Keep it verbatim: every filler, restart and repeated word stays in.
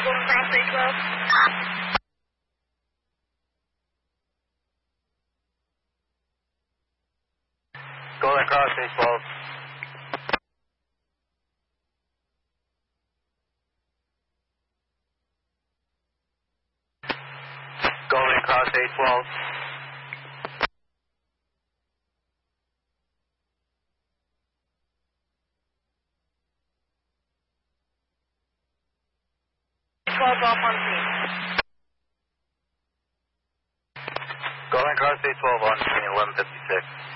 Golden Cross A twelve. Golden Cross A twelve. Golden Cross A twelve. twelve off on scene. Golden Cross A twelve on scene, eleven fifty-six.